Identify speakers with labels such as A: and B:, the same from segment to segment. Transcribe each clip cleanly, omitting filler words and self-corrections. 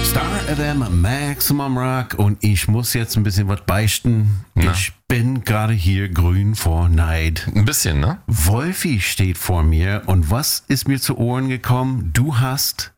A: Star FM, Maximum Rock, und ich muss jetzt ein bisschen was beichten.
B: Na?
A: Ich bin gerade hier grün vor Neid.
B: Ein bisschen, ne?
A: Wolfi steht vor mir und was ist mir zu Ohren gekommen? Du hast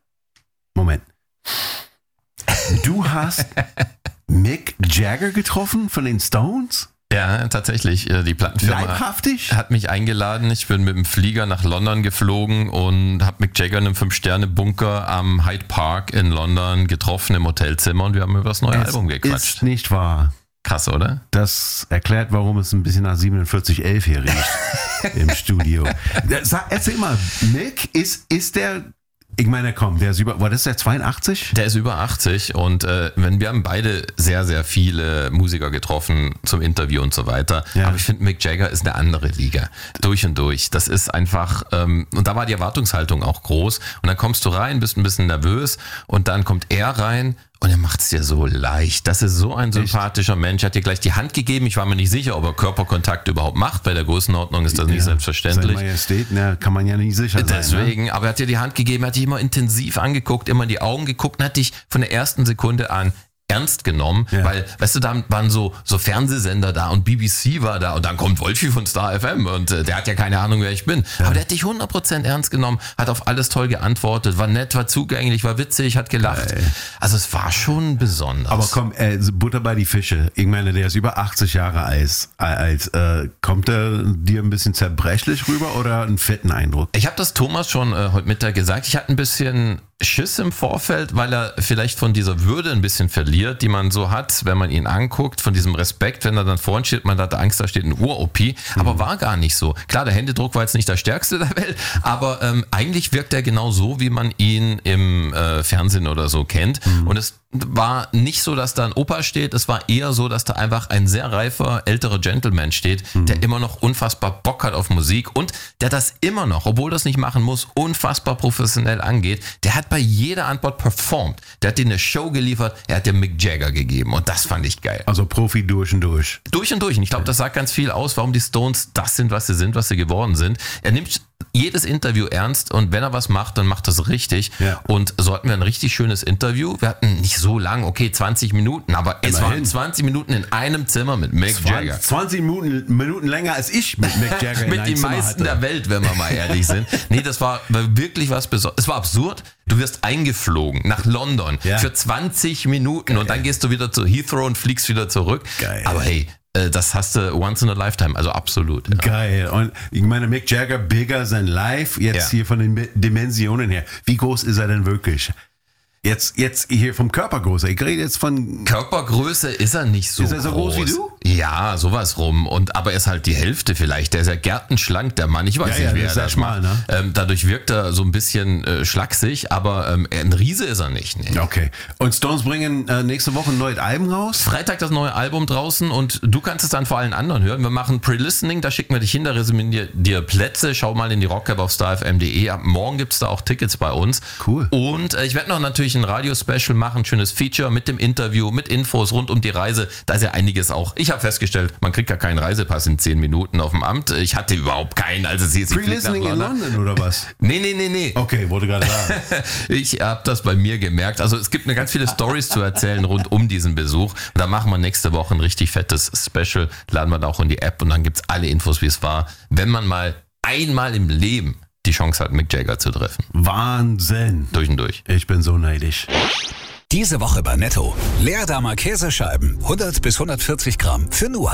A: Mick Jagger getroffen von den Stones?
B: Ja, tatsächlich. Die Plattenfirma
A: Leibhaftig?
B: hat mich eingeladen. Ich bin mit dem Flieger nach London geflogen und habe Mick Jagger in einem 5-Sterne-Bunker am Hyde Park in London getroffen im Hotelzimmer und wir haben über das neue Album gequatscht.
A: Ist nicht wahr.
B: Krass, oder?
A: Das erklärt, warum es ein bisschen nach 4711 hier riecht im Studio. Erzähl mal, Mick, ist der... Ich meine, komm, der ist was ist der, 82?
B: Der ist über 80 und wir haben beide sehr, sehr viele Musiker getroffen zum Interview und so weiter.
A: Ja.
B: Aber ich finde, Mick Jagger ist eine andere Liga. Durch und durch. Das ist einfach, und da war die Erwartungshaltung auch groß. Und dann kommst du rein, bist ein bisschen nervös und dann kommt er rein und er macht es dir so leicht. Das ist so ein sympathischer Mensch. Er hat dir gleich die Hand gegeben. Ich war mir nicht sicher, ob er Körperkontakt überhaupt macht. Bei der Größenordnung ist das nicht selbstverständlich.
A: Seine Majestät, kann man ja nicht sicher sein.
B: Deswegen,
A: ne?
B: aber er hat dir die Hand gegeben, er hat dich immer intensiv angeguckt, immer in die Augen geguckt und hat dich von der ersten Sekunde an ernst genommen, weil, weißt du, da waren so Fernsehsender da und BBC war da und dann kommt Wolfi von Star FM und der hat ja keine Ahnung, wer ich bin. Ja. Aber der hat dich 100% ernst genommen, hat auf alles toll geantwortet, war nett, war zugänglich, war witzig, hat gelacht. Also es war schon besonders.
A: Aber komm, Butter bei die Fische. Ich meine, der ist über 80 Jahre alt. Kommt er dir ein bisschen zerbrechlich rüber oder einen fetten Eindruck?
B: Ich habe das Thomas schon heute Mittag gesagt. Ich hatte ein bisschen Schiss im Vorfeld, weil er vielleicht von dieser Würde ein bisschen verliert, die man so hat, wenn man ihn anguckt, von diesem Respekt, wenn er dann vorne steht, man hatte Angst, da steht ein Ur-OP, aber war gar nicht so. Klar, der Händedruck war jetzt nicht der stärkste der Welt, aber eigentlich wirkt er genau so, wie man ihn im Fernsehen oder so kennt. Und es war nicht so, dass da ein Opa steht, es war eher so, dass da einfach ein sehr reifer, älterer Gentleman steht, der immer noch unfassbar Bock hat auf Musik und der das immer noch, obwohl das nicht machen muss, unfassbar professionell angeht. Der hat bei jeder Antwort performt. Der hat dir eine Show geliefert, er hat dir Mick Jagger gegeben und das fand ich geil.
A: Also Profi durch und durch.
B: Durch und durch. Und ich glaube, das sagt ganz viel aus, warum die Stones das sind, was sie geworden sind. Er nimmt jedes Interview ernst und wenn er was macht, dann macht das richtig. Ja. Und so hatten wir ein richtig schönes Interview. Wir hatten nicht so lang, 20 Minuten, aber es waren 20 Minuten in einem Zimmer mit Mick Jagger.
A: 20 Minuten länger als ich mit Mick Jagger
B: mit den meisten der Welt, wenn wir mal ehrlich sind. Nee, das war wirklich was Besonderes. Es war absurd. Du wirst eingeflogen nach London für 20 Minuten und dann gehst du wieder zu Heathrow und fliegst wieder zurück.
A: Geil.
B: Aber hey, das hast du once in a lifetime, also absolut. Ja.
A: Geil. Und ich meine, Mick Jagger, bigger than life, jetzt hier von den Dimensionen her. Wie groß ist er denn wirklich? Jetzt hier vom Körpergröße. Ich rede jetzt von...
B: Körpergröße ist er nicht so groß.
A: Ist er so groß wie du?
B: Ja, sowas rum. Aber er ist halt die Hälfte vielleicht. Der ist ja gärtenschlank, der Mann. Ich weiß nicht, wie er das
A: schmal,
B: macht. Ne? Dadurch wirkt er so ein bisschen schlaksig, aber ein Riese ist er nicht. Nee.
A: Okay. Und Stones bringen nächste Woche ein neues Album raus?
B: Freitag das neue Album draußen und du kannst es dann vor allen anderen hören. Wir machen Pre-Listening, da schicken wir dich hin, da reservieren dir Plätze. Schau mal in die Rockcap auf starfm.de. Ab morgen gibt es da auch Tickets bei uns.
A: Cool.
B: Und ich werde noch natürlich ein Radio-Special machen, schönes Feature mit dem Interview, mit Infos rund um die Reise. Da ist ja einiges auch. Ich habe festgestellt, man kriegt ja keinen Reisepass in 10 Minuten auf dem Amt. Ich hatte überhaupt keinen. Also
A: Pre-Listening in London oder was?
B: Nee.
A: Okay, wollte gerade sagen.
B: Ich habe das bei mir gemerkt. Also es gibt ganz viele Stories zu erzählen rund um diesen Besuch. Und da machen wir nächste Woche ein richtig fettes Special. Laden wir da auch in die App und dann gibt's alle Infos, wie es war, wenn man mal einmal im Leben die Chance hat, Mick Jagger zu treffen.
A: Wahnsinn.
B: Durch und durch.
A: Ich bin so neidisch.
C: Diese Woche bei Netto. Leerdammer Käsescheiben, 100 bis 140 Gramm für nur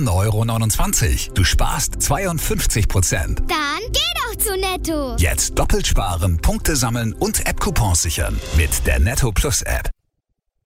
C: 1,29 €. Du sparst 52%.
D: Dann geh doch zu Netto.
C: Jetzt doppelt sparen, Punkte sammeln und App-Coupons sichern mit der Netto Plus App.